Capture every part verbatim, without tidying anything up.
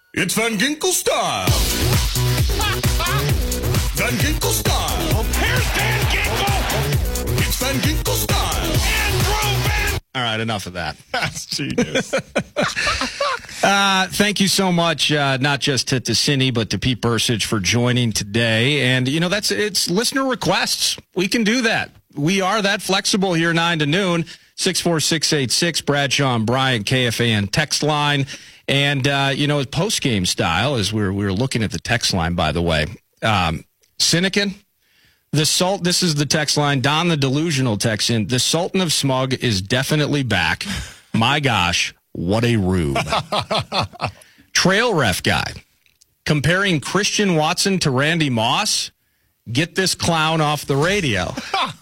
It's Van Ginkel style. Van Ginkel style. Here's Van Ginkel. It's Van Ginkel style. Andrew Van. All right, enough of that. That's genius. uh, thank you so much, uh, not just to, to Cindy, but to Pete Bursich for joining today. And, you know, that's it's listener requests. We can do that. We are that flexible here, nine to noon, six four six eight six, Bradshaw and Bryant, K F A N text line. And, uh, you know, post-game style, as we we're, we were looking at the text line, by the way, um, Sinekin, the Salt, this is the text line, Don the Delusional text in, the Sultan of Smug is definitely back. My gosh, what a rube. Trail ref guy, comparing Christian Watson to Randy Moss, get this clown off the radio.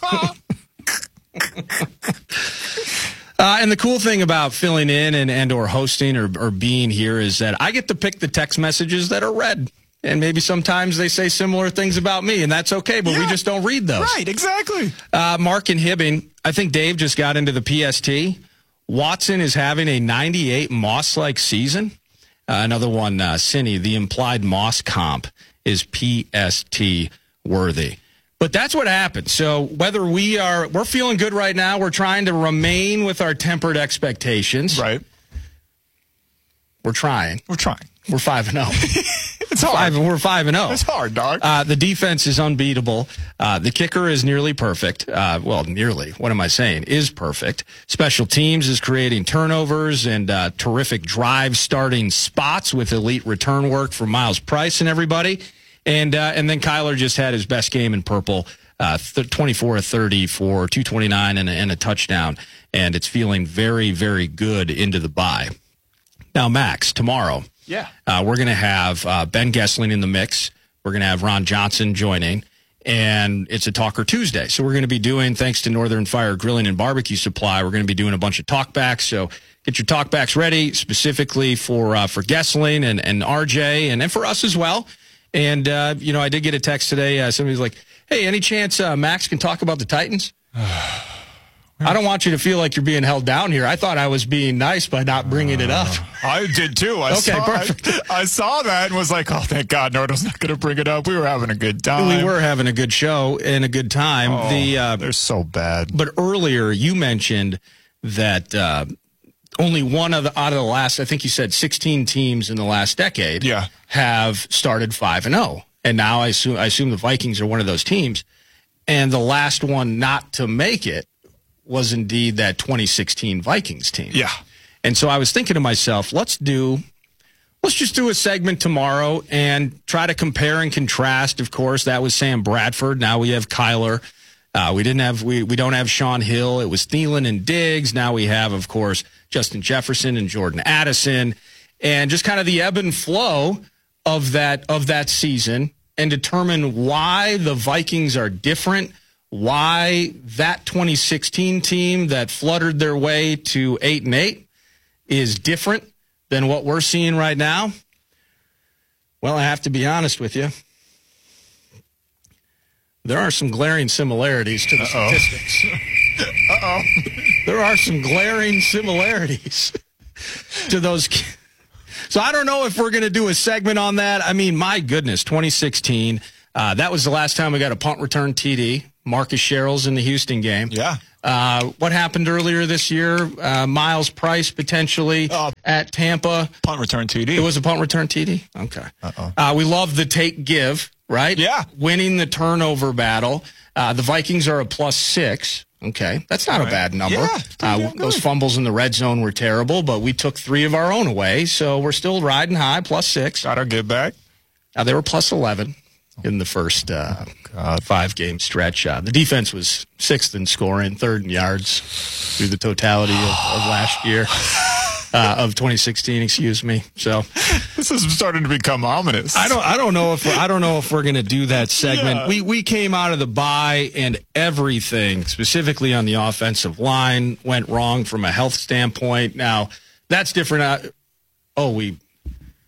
Uh, and the cool thing about filling in and, and or hosting or, or being here is that I get to pick the text messages that are read. And maybe sometimes they say similar things about me, and that's okay, but yeah, we just don't read those. Right, exactly. Uh, Mark and Hibbing, I think Dave just got into the P S T. Watson is having a ninety-eight Moss-like season. Uh, another one, uh, Cindy, the implied Moss comp is P S T worthy. But that's what happened. So whether we are, we're feeling good right now. We're trying to remain with our tempered expectations. Right. We're trying. We're trying. We're five and zero. It's hard. Five, we're five and zero. It's hard, dog. Uh, the defense is unbeatable. Uh, the kicker is nearly perfect. Uh, well, nearly. What am I saying? Is perfect. Special teams is creating turnovers and uh, terrific drive starting spots with elite return work from Miles Price and everybody. And uh, and then Kyler just had his best game in purple, uh, th- twenty-four of thirty for two twenty-nine and a, and a touchdown. And it's feeling very, very good into the bye. Now, Max, tomorrow, yeah, uh, we're going to have uh, Ben Gessling in the mix. We're going to have Ron Johnson joining. And it's a Talker Tuesday. So we're going to be doing, thanks to Northern Fire Grilling and Barbecue Supply, we're going to be doing a bunch of talkbacks. So get your talkbacks ready specifically for uh, for Gessling and, and R J and, and for us as well. And, uh, you know, I did get a text today. Uh, somebody's like, hey, any chance uh, Max can talk about the Titans? I don't want you to feel like you're being held down here. I thought I was being nice by not bringing it up. I did, too. I, okay, saw, perfect. I, I saw that and was like, oh, thank God, Nordo's not going to bring it up. We were having a good time. We were having a good show and a good time. Oh, the uh, they're so bad. But earlier you mentioned that uh, only one of the, out of the last, I think you said sixteen teams in the last decade yeah. have started five and oh. And now I assume, I assume the Vikings are one of those teams. And the last one not to make it was indeed that twenty sixteen Vikings team. Yeah. And so I was thinking to myself, let's do, let's just do a segment tomorrow and try to compare and contrast. Of course, that was Sam Bradford. Now we have Kyler. Uh, we didn't have, we, we don't have Sean Hill. It was Thielen and Diggs. Now we have, of course, Justin Jefferson and Jordan Addison, and just kind of the ebb and flow of that, of that season, and determine why the Vikings are different, why that twenty sixteen team that fluttered their way to eight and eight is different than what we're seeing right now. Well, I have to be honest with you. There are some glaring similarities to the Uh-oh. statistics. Uh-oh. There are some glaring similarities to those. So I don't know if we're going to do a segment on that. I mean, my goodness, twenty sixteen, uh, that was the last time we got a punt return T D. Marcus Sherrills in the Houston game. Yeah. Uh, what happened earlier this year? Uh, Miles Price potentially uh, at Tampa. Punt return T D. It was a punt return T D? Okay. Uh-oh. Uh, we love the take-give, right? Yeah. Winning the turnover battle. Uh, the Vikings are a plus six. Okay. That's not right. a bad number. Yeah, uh, those fumbles in the red zone were terrible, but we took three of our own away, so we're still riding high, plus six. Got our get back. Uh, they were plus eleven in the first uh, oh, five-game stretch. Uh, the defense was sixth in scoring, third in yards through the totality of, of last year, uh, of twenty sixteen. Excuse me. So this is starting to become ominous. I don't. I don't know if I don't know if we're going to do that segment. Yeah. We we came out of the bye and everything, specifically on the offensive line, went wrong from a health standpoint. Now that's different. Uh, oh, we.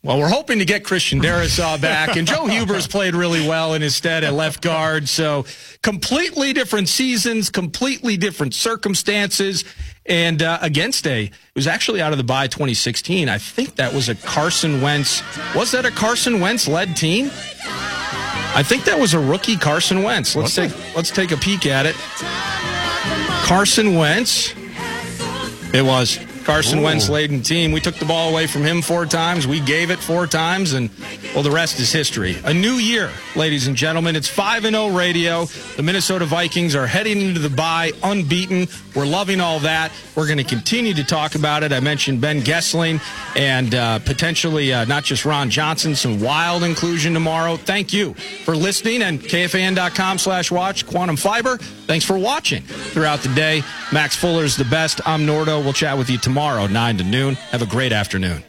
Well, we're hoping to get Christian Darrisaw back, and Joe Huber's played really well in his stead at left guard. So completely different seasons, completely different circumstances, and uh, against a, it was actually out of the bye twenty sixteen. I think that was a Carson Wentz. Was that a Carson Wentz-led team? I think that was a rookie Carson Wentz. Let's take let's take a peek at it. Carson Wentz. It was. Carson Wentz laden team. We took the ball away from him four times. We gave it four times, and, well, the rest is history. A new year, ladies and gentlemen. It's five and oh radio. The Minnesota Vikings are heading into the bye unbeaten. We're loving all that. We're going to continue to talk about it. I mentioned Ben Gessling and uh, potentially uh, not just Ron Johnson, some wild inclusion tomorrow. Thank you for listening, and K F A N dot com slash watch Quantum Fiber. Thanks for watching throughout the day. Max Fuller's the best. I'm Nordo. We'll chat with you tomorrow, nine to noon. Have a great afternoon.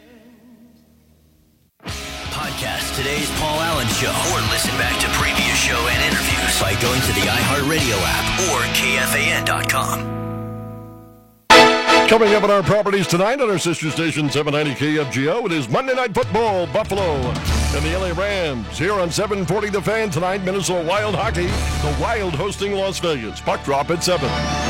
Podcast today's Paul Allen Show, or listen back to previous show and interviews by going to the iHeartRadio app or K F A N dot com. Coming up on our properties tonight on our sister station seven ninety K F G O, it is Monday Night Football, Buffalo and the L A Rams. Here on seven forty The Fan tonight, Minnesota Wild Hockey, the Wild hosting Las Vegas. Puck drop at seven.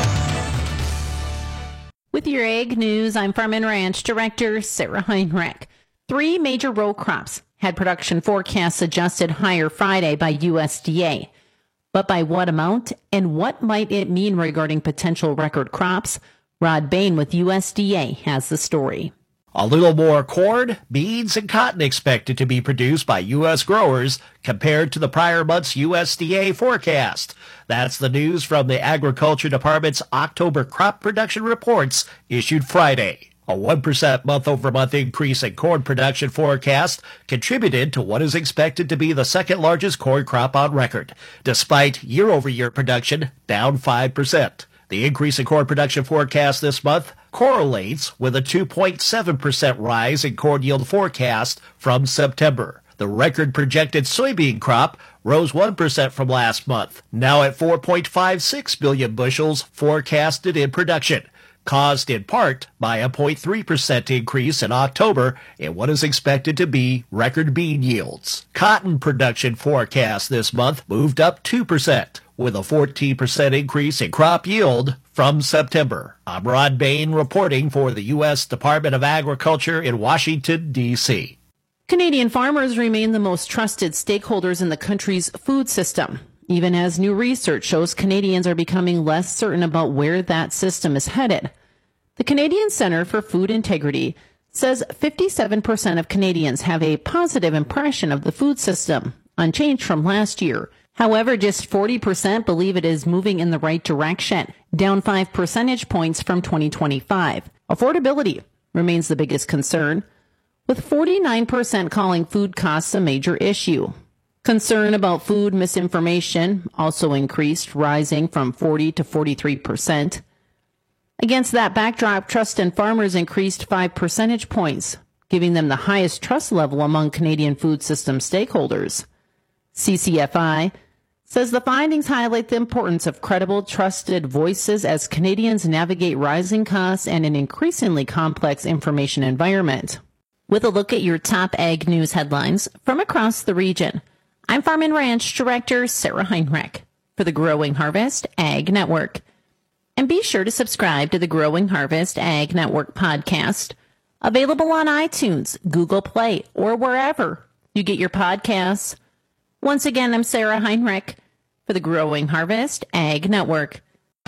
With your Ag News, I'm Farm and Ranch Director Sarah Heinrich. Three major row crops had production forecasts adjusted higher Friday by U S D A. But by what amount, and what might it mean regarding potential record crops? Rod Bain with U S D A has the story. A little more corn, beans, and cotton expected to be produced by U S growers compared to the prior month's U S D A forecast. That's the news from the Agriculture Department's October crop production reports issued Friday. A one percent month-over-month increase in corn production forecast contributed to what is expected to be the second largest corn crop on record, despite year-over-year production down five percent. The increase in corn production forecast this month correlates with a two point seven percent rise in corn yield forecast from September. The record projected soybean crop rose one percent from last month, now at four point five six billion bushels forecasted in production, caused in part by a zero point three percent increase in October in what is expected to be record bean yields. Cotton production forecast this month moved up two percent, with a fourteen percent increase in crop yield from September. I'm Rod Bain reporting for the U S Department of Agriculture in Washington, D C Canadian farmers remain the most trusted stakeholders in the country's food system, even as new research shows Canadians are becoming less certain about where that system is headed. The Canadian Centre for Food Integrity says fifty-seven percent of Canadians have a positive impression of the food system, unchanged from last year. However, just forty percent believe it is moving in the right direction, down five percentage points from twenty twenty-five. Affordability remains the biggest concern, with forty-nine percent calling food costs a major issue. Concern about food misinformation also increased, rising from forty to forty-three percent. Against that backdrop, trust in farmers increased five percentage points, giving them the highest trust level among Canadian food system stakeholders. C C F I says the findings highlight the importance of credible, trusted voices as Canadians navigate rising costs and an increasingly complex information environment. With a look at your top ag news headlines from across the region, I'm Farm and Ranch Director Sarah Heinrich for the Growing Harvest Ag Network. And be sure to subscribe to the Growing Harvest Ag Network podcast, available on iTunes, Google Play, or wherever you get your podcasts. Once again, I'm Sarah Heinrich for the Growing Harvest Ag Network.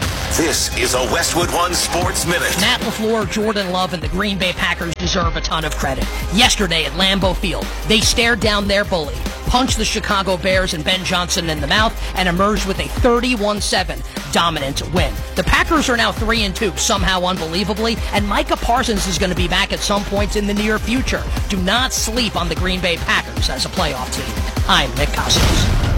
This is a Westwood One Sports Minute. Matt LaFleur, Jordan Love, and the Green Bay Packers deserve a ton of credit. Yesterday at Lambeau Field, they stared down their bully, punched the Chicago Bears and Ben Johnson in the mouth, and emerged with a thirty-one seven dominant win. The Packers are now three and two, somehow unbelievably, and Micah Parsons is going to be back at some point in the near future. Do not sleep on the Green Bay Packers as a playoff team. I'm Nick Costos.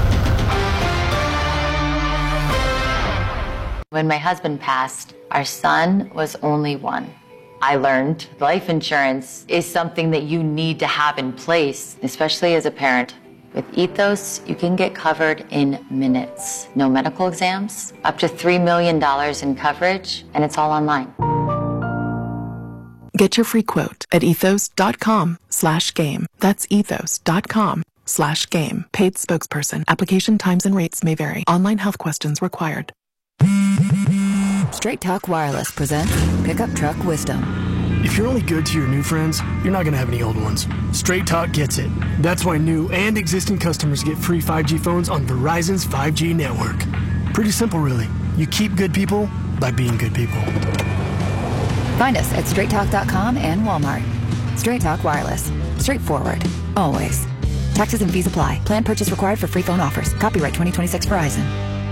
When my husband passed, our son was only one. I learned life insurance is something that you need to have in place, especially as a parent. With Ethos, you can get covered in minutes. No medical exams, up to three million dollars in coverage, and it's all online. Get your free quote at ethos.com slash game. That's ethos.com slash game. Paid spokesperson. Application times and rates may vary. Online health questions required. Straight Talk Wireless presents Pickup Truck Wisdom. If you're only good to your new friends, you're not going to have any old ones. Straight Talk gets it. That's why new and existing customers get free five G phones on Verizon's five G network. Pretty simple, really. You keep good people by being good people. Find us at straight talk dot com and Walmart. Straight Talk Wireless. Straightforward. Always. Taxes and fees apply. Plan purchase required for free phone offers. Copyright twenty twenty-six Verizon.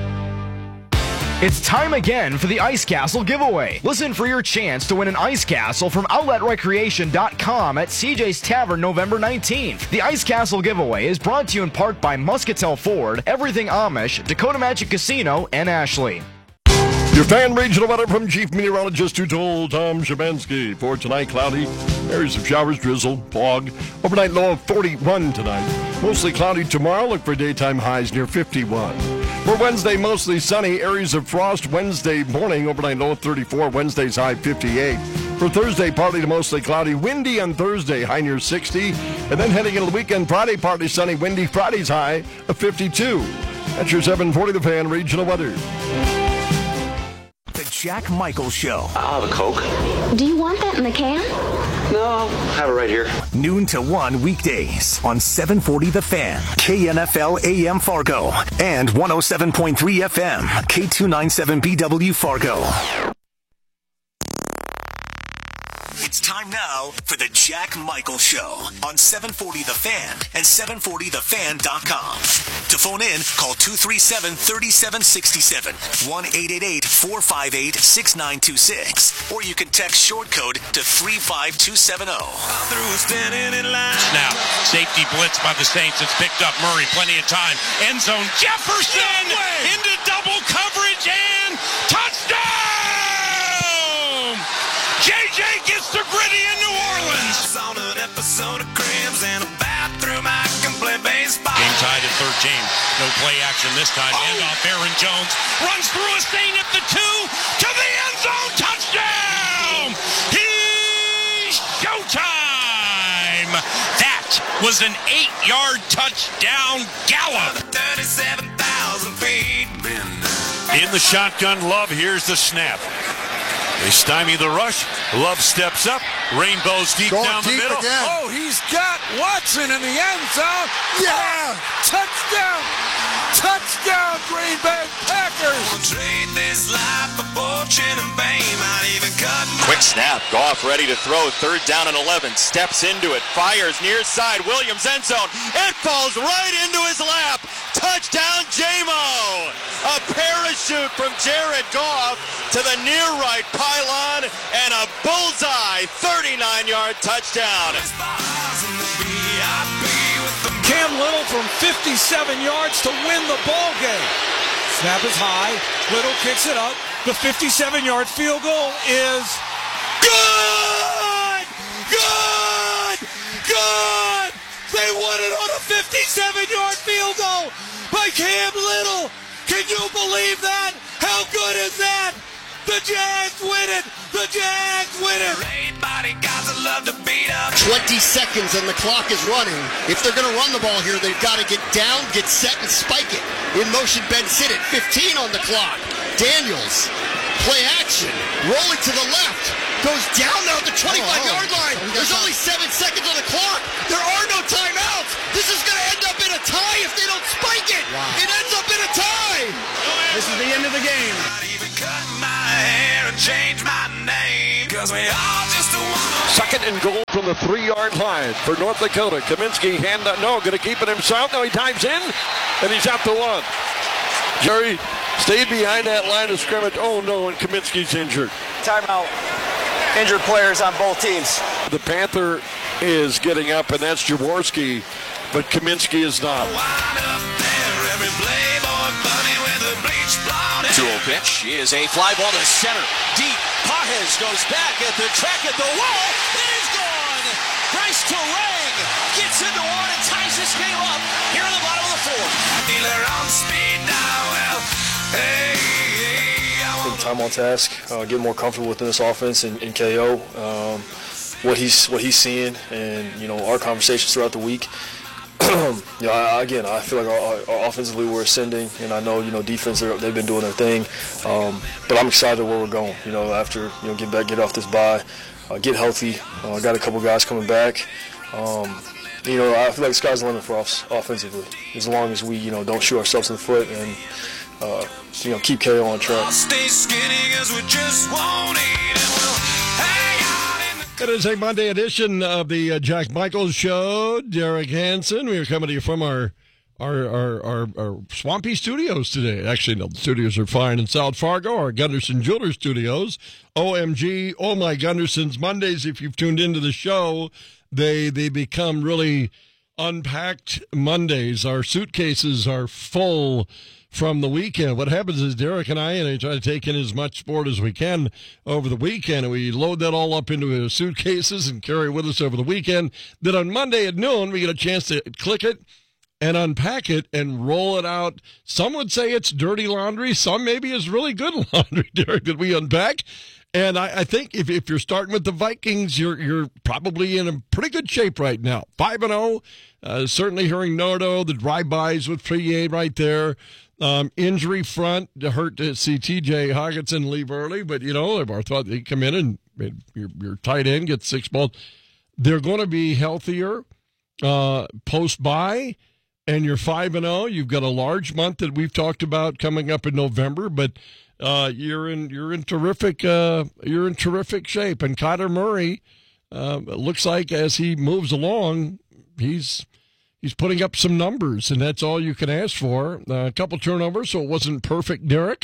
It's time again for the Ice Castle giveaway. Listen for your chance to win an Ice Castle from outlet recreation dot com at C J's Tavern November nineteenth. The Ice Castle giveaway is brought to you in part by Muscatel Ford, Everything Amish, Dakota Magic Casino, and Ashley. Your fan regional weather from Chief Meteorologist who told Tom Shabansky. For tonight, cloudy, areas of showers, drizzle, fog. Overnight low of forty-one tonight. Mostly cloudy tomorrow. Look for daytime highs near fifty-one. For Wednesday, mostly sunny, areas of frost Wednesday morning. Overnight low of thirty-four. Wednesday's high fifty-eight. For Thursday, partly to mostly cloudy. Windy on Thursday, high near sixty. And then heading into the weekend, Friday, partly sunny, windy. Friday's high of fifty-two. That's your seven forty The Fan regional weather. The Jack Michael Show. I'll have a Coke. Do you want that in the can? No, I'll have it right here. Noon to one weekdays on seven forty The Fan, K N F L A M Fargo, and one oh seven point three F M, K two ninety-seven B W Fargo. It's time now for the Jack Michael Show on seven forty The Fan and seven forty the fan dot com. To phone in, call two three seven, three seven six seven, one eight eight eight, four five eight, six nine two six, or you can text short code to three five two seven zero. Snap. Safety blitz by the Saints. It's picked up. Murray, plenty of time. End zone. Jefferson into double coverage and touchdown! J J gets the gritty in New Orleans. On an episode of Cribs and a bathroom I can play baseball. Game tied at thirteen. No play action this time. Oh. End off Aaron Jones. Runs through a stain at the two. To the end zone. Touchdown! He's showtime! That was an eight-yard touchdown gallop. thirty-seven thousand feet. In the shotgun, Love. Here's the snap. They stymie the rush. Love steps up. Rainbows deep Going down deep the middle. Again. Oh, he's got Watson in the end zone. Yeah! Touchdown! Touchdown, Green Bay Packers! Trade this life for fortune and fame. I'd even cut my... Quick snap. Goff ready to throw. Third down and eleven. Steps into it. Fires near side. Williams end zone. It falls right into his lap. Touchdown, J-Mo! A parachute from Jared Goff to the near right pylon and a bullseye thirty-nine-yard touchdown. Cam Little from fifty-seven yards to win the ball game. Snap is high. Little kicks it up. The fifty-seven-yard field goal is good! Good! Good! They won it on a fifty-seven-yard field goal by Cam Little. Can you believe that? How good is that? The Jags win it! The Jags win it! Love to beat up. twenty seconds and the clock is running. If they're going to run the ball here, they've got to get down, get set, and spike it. In motion, Ben Sinnott, fifteen on the clock. Daniels, play action, rolling to the left. Goes down now at the twenty-five-yard line. There's only seven seconds on the clock. There are no timeouts. This is going to end up in a tie if they don't spike it. Wow. It ends up in a tie. This is the end of the game. Not even cut my hair and change my name. Because we all just want Second and goal from the three-yard line for North Dakota. Kaminsky hand up. No, going to keep it himself. No, he dives in, and he's out to one. Jerry stayed behind that line of scrimmage. Oh, no, and Kaminsky's injured. Timeout. Injured players on both teams. The Panther is getting up, and that's Jaworski, but Kaminsky is not. Dual pitch is a fly ball to center. Deep. Pages goes back at the track at the wall. It is gone. Bryce Terang gets into one and ties this game up here in the bottom of the fourth. Dealer on speed dial. Hey, hey, I think time on task, uh, get more comfortable within this offense and, and K O. Um, what he's what he's seeing, and you know our conversations throughout the week. you know, I, again, I feel like our, our offensively we're ascending, and I know you know defense they've been doing their thing, um, but I'm excited where we're going. You know, after you know get back, get off this bye, uh, get healthy. I uh, got a couple guys coming back. Um, you know, I feel like the sky's the limit for us offensively, as long as we you know don't shoot ourselves in the foot and uh, you know keep K O on track. Stay skinny 'cause we just won't eat and we'll hang out in the It is a Monday edition of the uh, Jack Michaels Show. Derek Hansen. We are coming to you from our our, our our our swampy studios today. Actually, no, the studios are fine in South Fargo. Our Gunderson Jewelers Studios. O M G, oh my Gundersons. Mondays, if you've tuned into the show, they they become really unpacked Mondays. Our suitcases are full from the weekend. What happens is Derek and I, and I try to take in as much sport as we can over the weekend, and we load that all up into suitcases and carry it with us over the weekend. Then on Monday at noon, we get a chance to click it and unpack it and roll it out. Some would say it's dirty laundry. Some maybe is really good laundry, Derek, that we unpack. And I, I think if, if you're starting with the Vikings, you're you're probably in a pretty good shape right now. five and oh, uh, certainly hearing Noto, the drive-bys with Trier right there. Um, injury front, hurt to see T J Hockenson leave early, but, you know, I thought they'd come in and your, your tight end gets six balls. They're going to be healthier uh, post-bye, and you're five and oh. You've got a large month that we've talked about coming up in November, but uh, you're in you're in terrific uh, you're in terrific shape. And Kyler Murray uh, looks like as he moves along, he's He's putting up some numbers, and that's all you can ask for. Uh, a couple turnovers, so it wasn't perfect, Derek.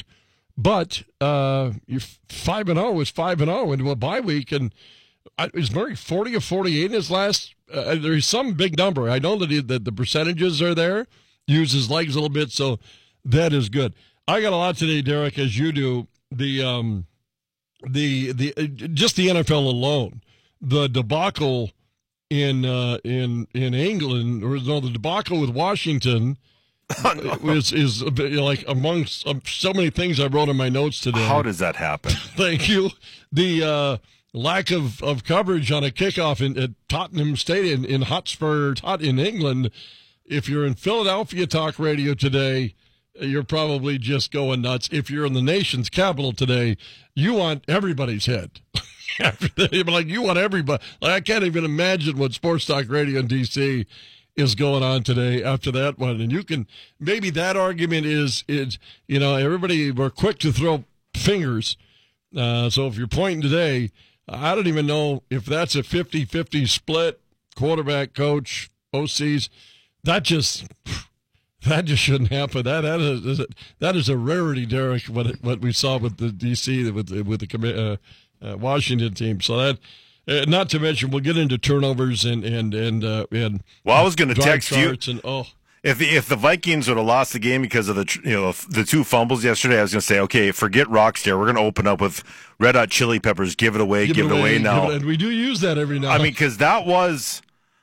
But uh, you're five and zero is five and zero into a bye week, and uh, is Murray forty or forty-eight in his last? Uh, there's some big number. I know that, he, that the percentages are there. Use his legs a little bit, so that is good. I got a lot today, Derek, as you do. The um, the the uh, just the N F L alone, the debacle in uh, in in England, or no, the debacle with Washington oh, no. is is like amongst um, so many things I wrote in my notes today. How does that happen? Thank you. The uh, lack of, of coverage on a kickoff in, at Tottenham Stadium in Hotspur, in England. If you're in Philadelphia talk radio today, you're probably just going nuts. If you're in the nation's capital today, you want everybody's head. Like you want everybody. Like I can't even imagine what Sports Talk Radio in D C is going on today after that one. And you can maybe that argument is is you know everybody we're quick to throw fingers. Uh, so if you're pointing today, I don't even know if that's a fifty-fifty split. Quarterback, coach, O Cs. That just that just shouldn't happen. That that is that is a rarity, Derek. What what we saw with the D C with the, with the uh, Uh, Washington team. So that, uh, not to mention, we'll get into turnovers and and and uh, and. Well, I was going to text you. And, oh, if the, if the Vikings would have lost the game because of the you know the two fumbles yesterday, I was going to say, okay, forget Rockstar. We're going to open up with Red Hot Chili Peppers. Give it away. Give, give it away, away now. It, and we do use that every now. I mean, because that was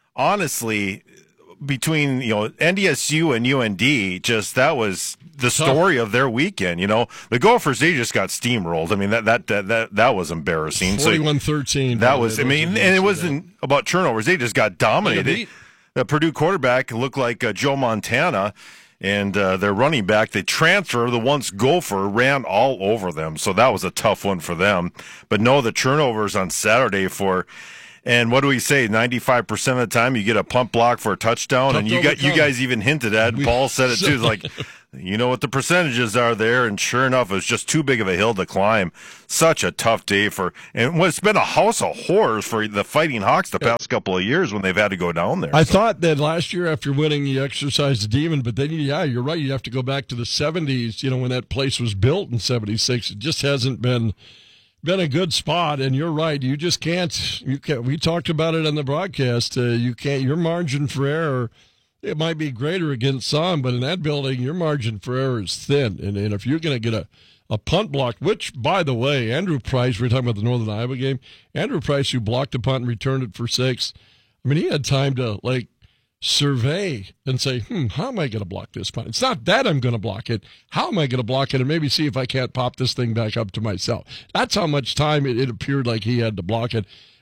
honestly between you know N D S U and U N D. Just that was the story of their weekend. You know, the Gophers, they just got steamrolled. I mean, that that that that, that was embarrassing. forty-one thirteen. So that was, I mean, and it wasn't that. about turnovers. They just got dominated. The Purdue quarterback looked like uh, Joe Montana, and uh, their running back, the transfer, the once Gopher, ran all over them. So that was a tough one for them. But no, the turnovers on Saturday for. And what do we say? ninety-five percent of the time you get a punt block for a touchdown. Tough and you got you guys even hinted at, we, Paul said it too, like, you know what the percentages are there. And sure enough, it was just too big of a hill to climb. Such a tough day for, and it's been a house of horrors for the Fighting Hawks the past couple of years when they've had to go down there. I so. thought that last year after winning, you exercised the demon, but then, yeah, you're right. You have to go back to the seventies, you know, when that place was built in seventy-six. It just hasn't been. Been a good spot, and you're right. You just can't. You can't. We talked about it on the broadcast. Uh, you can't. Your margin for error, it might be greater against some, but in that building, your margin for error is thin. And, and if you're going to get a, a punt block, which, by the way, Andrew Price, we were talking about the Northern Iowa game. Andrew Price, who blocked a punt and returned it for six. I mean, he had time to like survey and say, hmm, how am I going to block this punt? It's not that I'm going to block it. How am I going to block it? And maybe see if I can't pop this thing back up to myself. That's how much time it, it appeared like he had to block it.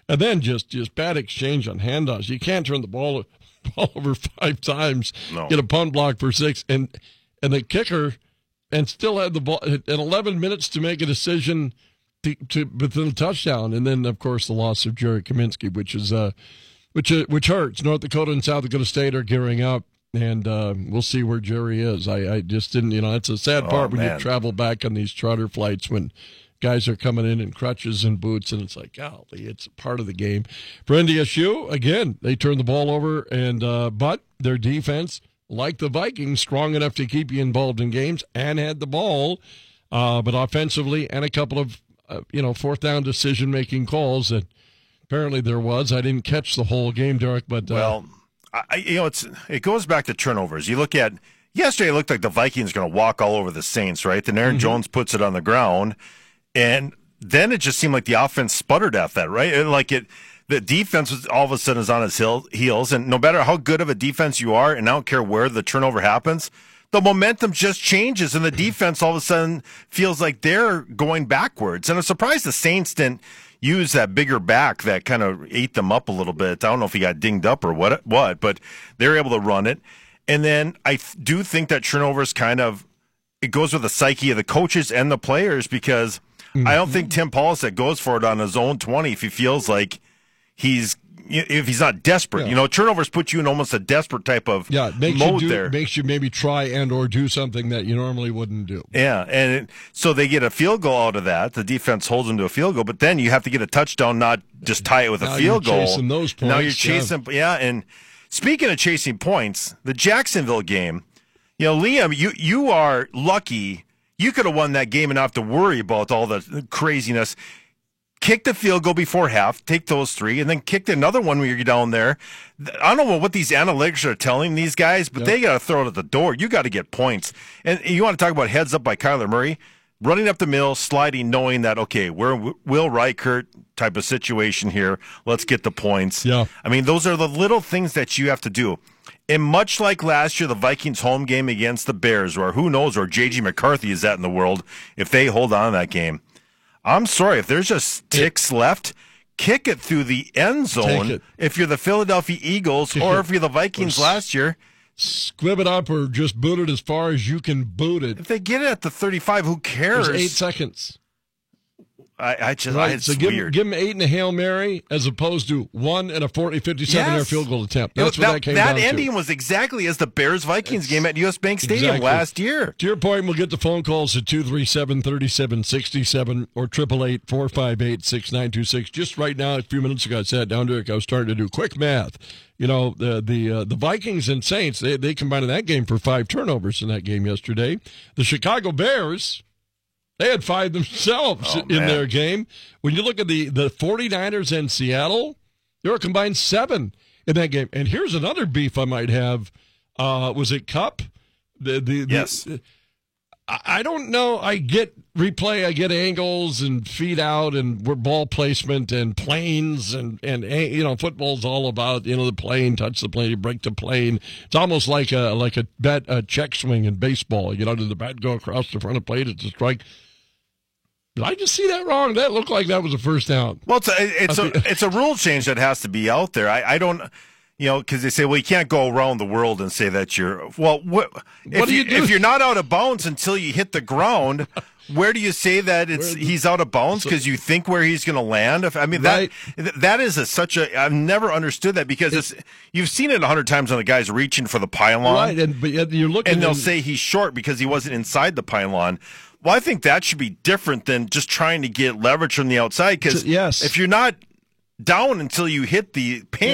And then just, just bad exchange on handoffs. You can't turn the ball, ball over five times, no. get a punt block for six, and and the kicker, and still had the ball at eleven minutes to make a decision to, to within a touchdown. And then, of course, the loss of Jerry Kaminsky, which is uh, which uh, which hurts. North Dakota and South Dakota State are gearing up, and uh, we'll see where Jerry is. I, I just didn't, you know, it's a sad oh, part when man. you travel back on these charter flights when guys are coming in in crutches and boots, and it's like, golly, it's part of the game. For N D S U, again, they turned the ball over, and uh, but their defense, like the Vikings, strong enough to keep you involved in games and had the ball, uh, but offensively and a couple of, uh, you know, fourth down decision-making calls that apparently there was. I didn't catch the whole game, Derek, but... Uh, well, I, you know, it's it goes back to turnovers. You look at, yesterday it looked like the Vikings were going to walk all over the Saints, right? Then Aaron mm-hmm. Jones puts it on the ground, and then it just seemed like the offense sputtered after that, right? Like it, the defense was all of a sudden is on its heels, and no matter how good of a defense you are, and I don't care where the turnover happens, the momentum just changes, and the defense all of a sudden feels like they're going backwards. And I'm surprised the Saints didn't use that bigger back that kind of ate them up a little bit. I don't know if he got dinged up or what, what, but they're able to run it. And then I th- do think that turnovers kind of, it goes with the psyche of the coaches and the players, because mm-hmm. I don't think Tim Paulusek goes for it on his own twenty if he feels like he's if he's not desperate. Yeah. You know, turnovers put you in almost a desperate type of yeah, makes mode you do, there. Makes you maybe try and or do something that you normally wouldn't do. Yeah, and it, so they get a field goal out of that. The defense holds them to a field goal, but then you have to get a touchdown, not just tie it with now a field you're goal. Chasing those points, now you're chasing, yeah. yeah. And speaking of chasing points, the Jacksonville game, you know, Liam, you you are lucky. You could have won that game and not have to worry about all the craziness. Kick the field goal before half, take those three, and then kick another one when you're down there. I don't know what these analytics are telling these guys, but yep. they got to throw it at the door. You got to get points. And you want to talk about heads up by Kyler Murray? Running up the middle, sliding, knowing that, okay, we're a Will Reichert type of situation here. Let's get the points. Yeah. I mean, those are the little things that you have to do. And much like last year, the Vikings home game against the Bears, where who knows where J J McCarthy is at in the world if they hold on to that game. I'm sorry, if there's just ticks left, kick it through the end zone if you're the Philadelphia Eagles kick or it. If you're the Vikings last year. Squib it up or just boot it as far as you can boot it. If they get it at the thirty-five, who cares? There's eight seconds. I, I just, right. I, it's so give, weird. Give them eight and a Hail Mary as opposed to one and a forty, fifty-seven yard yes. field goal attempt. That's you know, what that, that came that down to. That ending was exactly as the Bears-Vikings game at U S Bank Stadium exactly. last year. To your point, we'll get the phone calls at two three seven, three seven six seven or eight eight eight, four five eight, six nine two six. Just right now, a few minutes ago, I sat down to it. I was starting to do quick math. You know, the the uh, the Vikings and Saints, they, they combined in that game for five turnovers in that game yesterday. The Chicago Bears, they had five themselves oh, in man. their game. When you look at the, the 49ers and Seattle, they were combined seven in that game. And here's another beef I might have. Uh, was it Cup? The, the, yes. The, I don't know. I get replay. I get angles and feed out and we're ball placement and planes and, and, you know, football's all about, you know, the plane, touch the plane, break the plane. It's almost like a, like a bat, a check swing in baseball. You know, did the bat go across the front of the plate? It's a strike. Did I just see that wrong? That looked like that was a first down. Well, it's a, it's a, it's a rule change that has to be out there. I, I don't, you know, because they say, well, you can't go around the world and say that you're, well, what, if, what do you, you do? if you're not out of bounds until you hit the ground, where do you say that it's the, he's out of bounds because so, you think where he's going to land? If, I mean, right. that that is a, such a, I've never understood that because it's, it's you've seen it a hundred times on the guys reaching for the pylon. Right, and but you're looking and they'll in, say he's short because he wasn't inside the pylon. Well, I think that should be different than just trying to get leverage from the outside because yes. if you're not down until you hit the pin,